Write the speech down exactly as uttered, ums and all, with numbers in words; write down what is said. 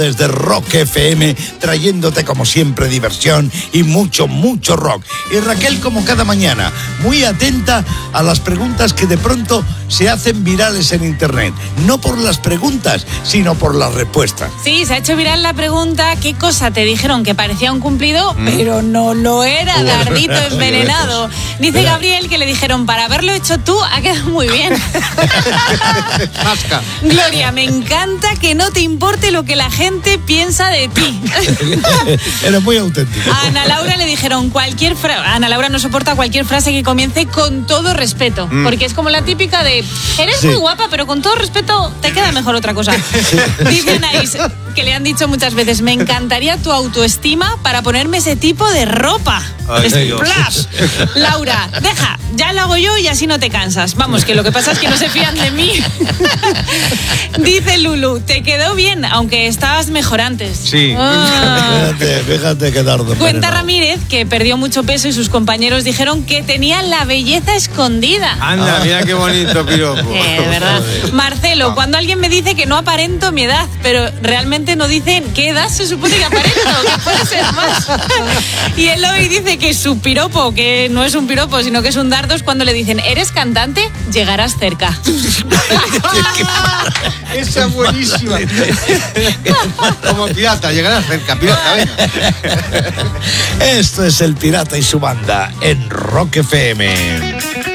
Desde Rock F M, trayéndote como siempre diversión y mucho, mucho rock. Y Raquel, como cada mañana, muy atenta a las preguntas que de pronto se hacen virales en internet. No por las preguntas, sino por las respuestas. Sí, se ha hecho viral la pregunta: ¿qué cosa te dijeron que parecía un cumplido, ¿Mm? pero no lo era? Dardito envenenado. Dice Gabriel que le dijeron: para haberlo hecho tú, ha quedado muy bien. Gloria, me encanta que no te importe lo que la gente piensa de ti. Eres muy auténtico. A Ana Laura le dijeron cualquier frase. Ana Laura no soporta cualquier frase que comience con todo respeto, mm. porque es como la típica de: eres sí. muy guapa, pero con todo respeto te queda mejor otra cosa. Sí. Dice Anaís que le han dicho muchas veces: me encantaría tu autoestima para ponerme ese tipo de ropa. Ay, Laura, deja, ya lo hago yo y así no te cansas. Vamos, que lo que pasa es que no se fían de mí. Dice Lulu: te quedó bien, aunque estabas mejor antes. Sí. Ah. Fíjate, fíjate que dardo. Cuenta Ramírez que perdió mucho peso y sus compañeros dijeron que tenía la belleza escondida. Anda, ah. mira qué bonito piropo. Eh, verdad. Marcelo, ah. cuando alguien me dice que no aparento mi edad, pero realmente no dicen qué edad se supone que aparento, que puede ser más. Y Eloy dice que su piropo, que no es un piropo, sino que es un dardo, es cuando le dicen: ¿eres cantante? Llegarás cerca. Esa es buenísima. Como pirata, llegarás cerca, pirata, ven. Esto es El Pirata y su banda en Rock F M.